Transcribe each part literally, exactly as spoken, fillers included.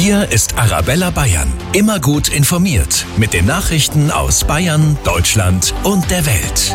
Hier ist Arabella Bayern. Immer gut informiert mit den Nachrichten aus Bayern, Deutschland und der Welt.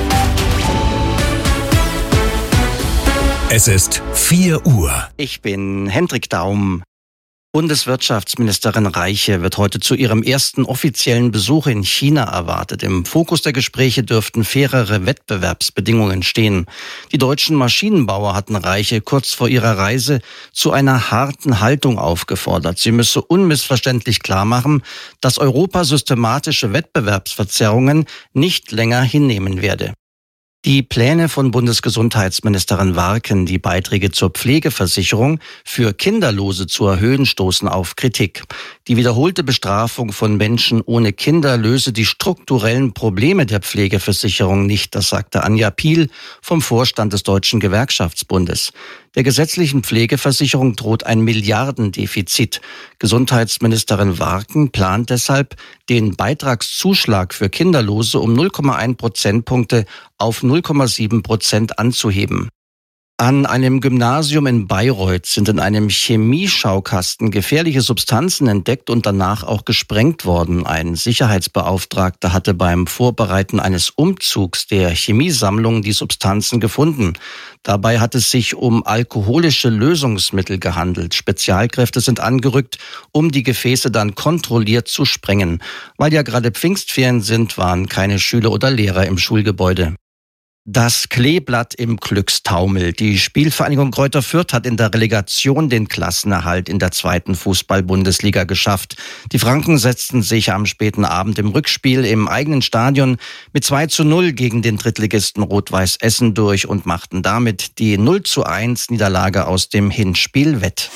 Es ist vier Uhr. Ich bin Hendrik Daum. Bundeswirtschaftsministerin Reiche wird heute zu ihrem ersten offiziellen Besuch in China erwartet. Im Fokus der Gespräche dürften fairere Wettbewerbsbedingungen stehen. Die deutschen Maschinenbauer hatten Reiche kurz vor ihrer Reise zu einer harten Haltung aufgefordert. Sie müsse unmissverständlich klarmachen, dass Europa systematische Wettbewerbsverzerrungen nicht länger hinnehmen werde. Die Pläne von Bundesgesundheitsministerin Warken, die Beiträge zur Pflegeversicherung für Kinderlose zu erhöhen, stoßen auf Kritik. Die wiederholte Bestrafung von Menschen ohne Kinder löse die strukturellen Probleme der Pflegeversicherung nicht, das sagte Anja Piel vom Vorstand des Deutschen Gewerkschaftsbundes. Der gesetzlichen Pflegeversicherung droht ein Milliardendefizit. Gesundheitsministerin Warken plant deshalb, den Beitragszuschlag für Kinderlose um null Komma eins Prozentpunkte auf null Komma sieben Prozent anzuheben. An einem Gymnasium in Bayreuth sind in einem Chemieschaukasten gefährliche Substanzen entdeckt und danach auch gesprengt worden. Ein Sicherheitsbeauftragter hatte beim Vorbereiten eines Umzugs der Chemiesammlung die Substanzen gefunden. Dabei hat es sich um alkoholische Lösungsmittel gehandelt. Spezialkräfte sind angerückt, um die Gefäße dann kontrolliert zu sprengen. Weil ja gerade Pfingstferien sind, waren keine Schüler oder Lehrer im Schulgebäude. Das Kleeblatt im Glückstaumel. Die Spielvereinigung Greuther Fürth hat in der Relegation den Klassenerhalt in der zweiten Fußball-Bundesliga geschafft. Die Franken setzten sich am späten Abend im Rückspiel im eigenen Stadion mit zwei zu null gegen den Drittligisten Rot-Weiß Essen durch und machten damit die null zu eins Niederlage aus dem Hinspiel wett.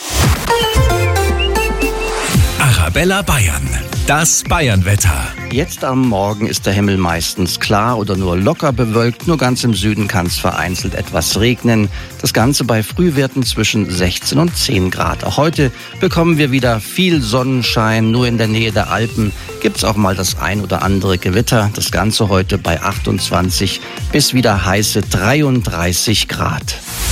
Arabella Bayern. Das Bayernwetter. Jetzt am Morgen ist der Himmel meistens klar oder nur locker bewölkt. Nur ganz im Süden kann es vereinzelt etwas regnen. Das Ganze bei Frühwerten zwischen sechzehn und zehn Grad. Auch heute bekommen wir wieder viel Sonnenschein. Nur in der Nähe der Alpen gibt's auch mal das ein oder andere Gewitter. Das Ganze heute bei achtundzwanzig bis wieder heiße dreiunddreißig Grad.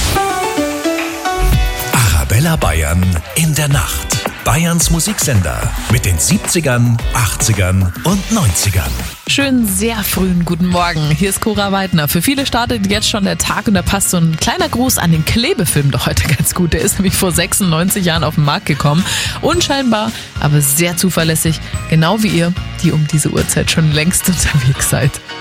Arabella Bayern in der Nacht. Bayerns Musiksender mit den siebzigern, achtzigern und neunzigern. Schönen sehr frühen guten Morgen. Hier ist Cora Weidner. Für viele startet jetzt schon der Tag und da passt so ein kleiner Gruß an den Klebefilm doch heute ganz gut. Der ist nämlich vor sechsundneunzig Jahren auf den Markt gekommen. Unscheinbar, aber sehr zuverlässig. Genau wie ihr, die um diese Uhrzeit schon längst unterwegs seid.